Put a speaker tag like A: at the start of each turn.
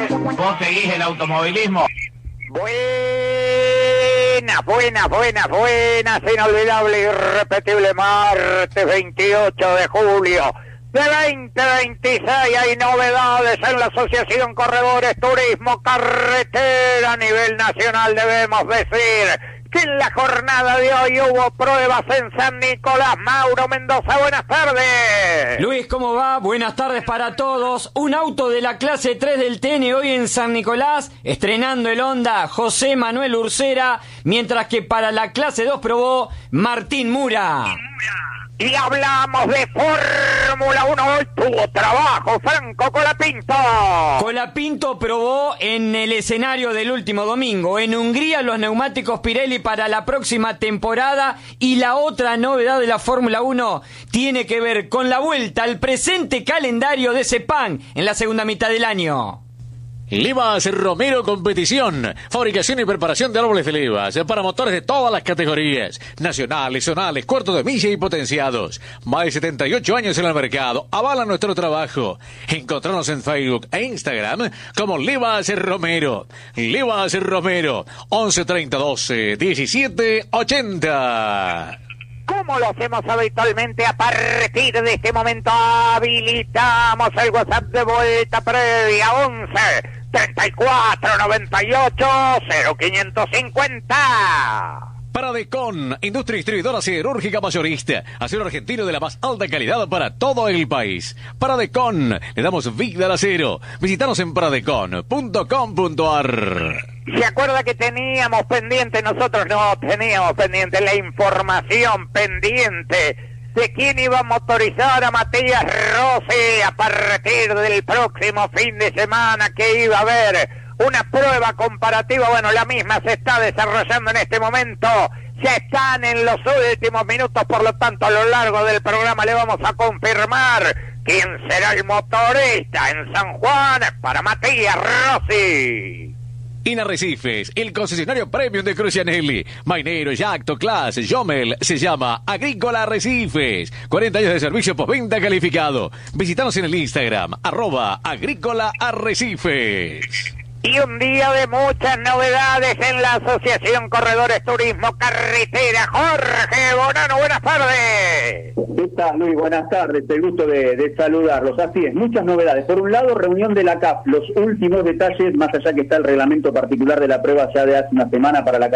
A: ¿Vos seguís el automovilismo?
B: Buenas, inolvidable, irrepetible martes 28 de julio de 2026. Hay novedades en la Asociación Corredores Turismo Carretera a nivel nacional. Debemos decir que en la jornada de hoy hubo pruebas en San Nicolás. Mauro Mendoza, buenas tardes.
C: Luis, ¿cómo va? Buenas tardes para todos. Un auto de la clase 3 del TN hoy en San Nicolás, estrenando el Honda José Manuel Ursera, mientras que para la clase 2 probó Martín Mura.
B: Y hablamos de Fórmula 1, hoy tuvo trabajo Franco Colapinto.
C: Colapinto probó en el escenario del último domingo, en Hungría, los neumáticos Pirelli para la próxima temporada. Y la otra novedad de la Fórmula 1 tiene que ver con la vuelta al presente calendario de Sepang en la segunda mitad del año.
D: Livas Romero Competición, fabricación y preparación de árboles de Livas para motores de todas las categorías, nacionales, zonales, cuartos de milla y potenciados. Más de 78 años en el mercado, avalan nuestro trabajo. Encontrarnos en Facebook e Instagram como Livas Romero. Livas Romero, 11 30 12 17 80.
B: Como lo hacemos habitualmente, a partir de este momento habilitamos el WhatsApp de vuelta previa 11 34 98 0550.
D: Paradecon, industria distribuidora siderúrgica mayorista, acero argentino de la más alta calidad para todo el país. Paradecon, le damos vida al acero. Visítanos en paradecon.com.ar.
B: ¿Se acuerda que teníamos pendiente? Nosotros no teníamos pendiente la información pendiente de quién iba a motorizar a Matías Rossi a partir del próximo fin de semana, que iba a haber una prueba comparativa. Bueno, la misma se está desarrollando en este momento. Ya están en los últimos minutos, por lo tanto a lo largo del programa le vamos a confirmar quién será el motorista en San Juan para Matías Rossi.
D: Inarrecifes, el concesionario premium de Crucianelli, Mainero, Yacto, Class, Jomel, se llama Agrícola Arrecifes. 40 años de servicio postventa calificado. Visítanos en el Instagram, @Agrícola Arrecifes.
B: Y un día de muchas novedades en la Asociación Corredores Turismo Carretera. Jorge Bonano, buenas tardes.
E: ¿Qué tal, Luis? Buenas tardes, el gusto de saludarlos. Así es, muchas novedades. Por un lado, reunión de la CAF, los últimos detalles, más allá que está el reglamento particular de la prueba ya de hace una semana para la